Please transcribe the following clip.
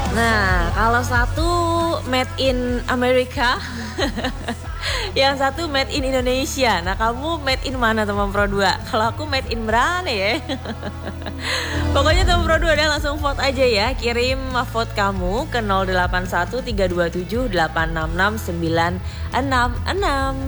Nah, kalau satu made in Amerika, yang satu made in Indonesia. Nah, kamu made in mana teman Pro 2? Kalau aku made in mana ya? Pokoknya teman Pro 2 udah langsung vote aja ya. Kirim vote kamu ke 081327866966.